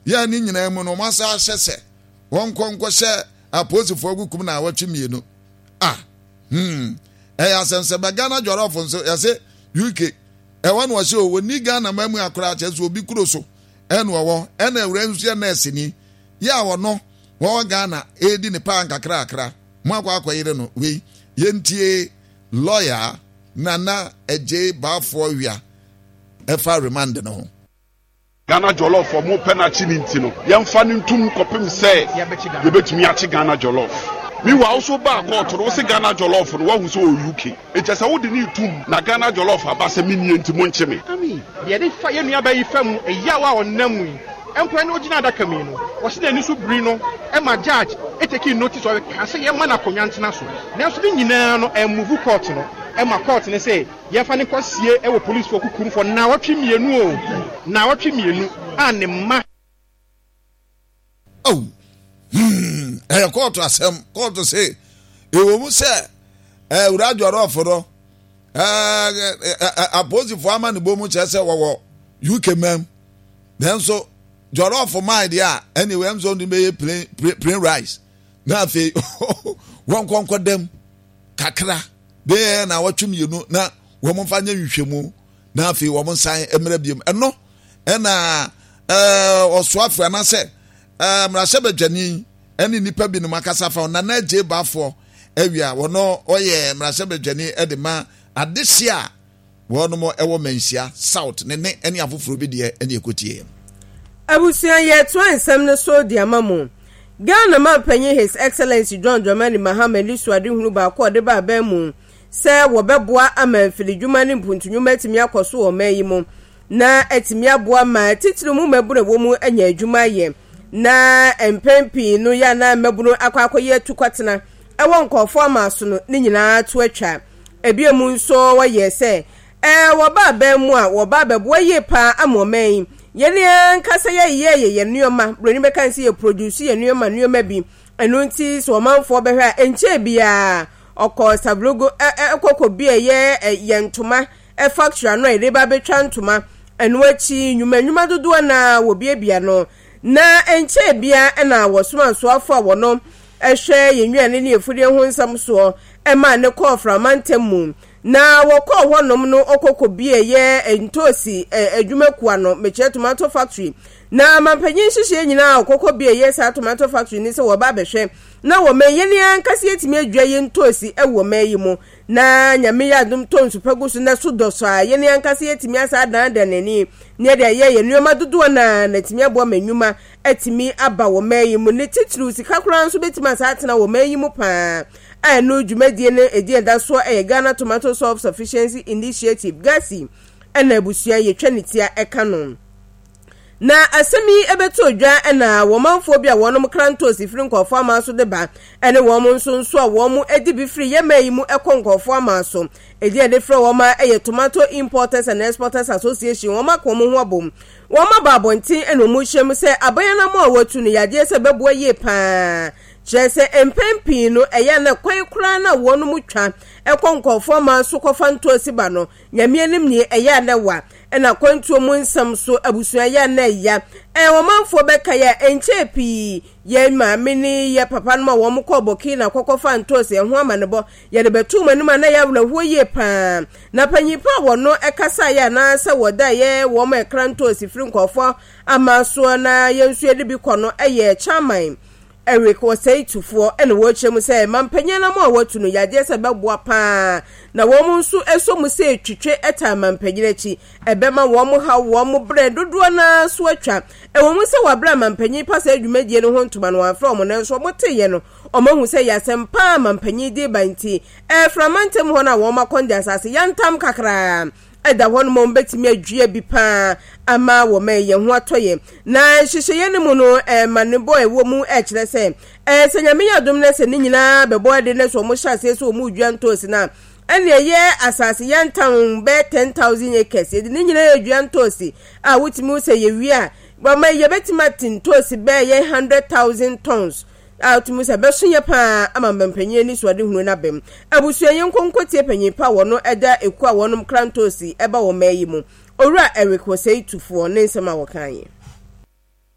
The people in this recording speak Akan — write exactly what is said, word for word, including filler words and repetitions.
ya ni nyina mu no masa ahyese won konko hye aposifo agukum na awatwe mienu ah hmm eh asense be Ghana jollof nso yase U K e won wo hye o woni Ghana mamu akora ache so obi kuro so enu wo ena ewura nsu na esini ya wo no wo Ghana edi ne pa nkakra akra mu akwa akoyire no we yentie lawyer Nana Eje Bafo wia efa remand no Ghana jollof for mo penalty nti no yemfa ntum kopem say yebetumi achi Ghana jollof mi wa also ba court ro se Ghana jollof no wa hu so U K e chese wo de ni tum na Ghana jollof aba se mini nti mo ncheme ami ye de fa ye nua ba yi fam e ya wa onam yi empo na ogina adaka mi no wo se de ni so bri no e ma judge e take notice o ka se ye ma na konwa ntena so na so de nyina no e move court no e ma court ne say ye fa ne kwasie e wo police for kukum for na watwe mienu o na watwe mienu ane ma oh hmm e court asem court say e wo mu say e ura joro foro eh apozi for ama ne bomu chese wo U K mem then so joro for my dia anyway am so ndi be plain plain rice na fe won konko dem kakra be na watwum yenu na wo mo fanya nhwehwemu na afi wo mo san emra biem eno ena eh osoafo na se eh mrahye badwani eni nipa bi no makasa fa na na je bafo awia wono oye mrahye badwani edema adehia wono mo ewo mansia south ne ne eni afoforo bi de eni ekotie abusuan ye to ansem ne so de amamu Ghana man panyi His Excellency John Dramani Mahama Lisuade hunu ba ko de ba ba mu se wo beboa amanfili dwuma ne mpuntunwuma timi akoso o mayi mu na atimi aboa ma titiri mu mabure wo mu anya adwuma ye na empempi no ya na maburu akwakoye tukwatena ewo nkofo amaso no ni nyina to atwa ebiemu nso wo ye se e wo ba ba mu a wo ba beboa ye pa amoman yene nkasa ye ye ye nuoma broni be kan se ye produce ye nuoma nuoma bi enu nti so manfo be hwa enche bia oko sablogo ekoko bi ye ye ntoma e factory no e ba betwa ntoma enu achi nyuma nyuma dodo na wo bia bia no na enche bia na wo soma so afo a wo no ehwe ye nwane ne efudie ho nsam so e ma ne call from antemu na woko honom no okoko bie ye entosi adwumakuwa no meche tomato factory na mampanyin hihye nyina okoko bie ye sa tomato factory ni se wo ba behwe na wo menye ne ankase etimi adwa ye ntosi e wo mayi mu na nyame ya dum tonsu pagusu na so doso a ye ne ankase etimi asa dan dan nani ne de ye ye nuoma dodo na na timi abo manwuma etimi aba wo mayi mu ne titru sika kura nso betimi asa atena wo mayi mu pa anu dwumadie ne edie da so e Ghana Tomato Self Sufficiency Initiative gasi ena abusua ye twanitia eka na asemi ebeto odwa na womanfo bia wonom kranto sifiri nkofo amaso de ba ene wom nso nso a wom edi bi free ye mayi mu ekonkofo amaso edi de free woma eye Tomato Importers and Exporters Association woma ko mu ho abom woma babontin ene mu hyem se abayana mo awatu no yade se bebo ye pa Jese empempi no eya na kwan kura na wono mutwa ekonkofo ma so kofa ntosi ba no nyame anim ni eya na wa ena kwantuo mu nsam so abusua ya na ya e wo manfo beka ya enchepi ye maame ni ye papa no ma wo mo koboki na kokofa ntosi e ho amanebo ye de betu manuma na ya wura ho ye pa na panyipa wono ekasa ya na se woda ye wo ma ekrantosi firi nkofo amaso na ye nsu ede bi kono eye chairman Eric was say to for and watch him say, Mampanyana more what to know, Yades about Wapa. Na woman so as some say, Chitre at a Mampagnetti, a bema woman how one bread do na sweater. A woman say, Wabram and Penny passage you made yen home to Manoa from and else what yeno, or man who say, Yes, and Pam and Penny de Banti, a framantem hona woma condas as a young tam cacra. Eda won mo mbeti me adua bi pa ama wo me ye ho atoye na hihye ne mu no e manebo e wo mu e kire se e senyame yadom na se ni nyina bebo de ne so mo hyase so mu dua ntosi na ene ye asase yantan be ten thousand acres de ni nyina adua ntosi a wutimi se ye wi a ba ma ye betima tintosi be ye one hundred thousand tons out musa besunya pa ama mpanyin ni so ade hunu na bem abusuyen konkotie panyin pa wono eda ekwa wonom krantosi eba wo mayi mu owura Eric was say to for ne nsema wo kan